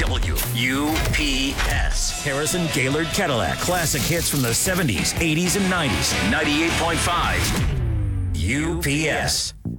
WUPS. Harrison Gaylord Cadillac. Classic hits from the 70s, 80s, and 90s. 98.5 UPS.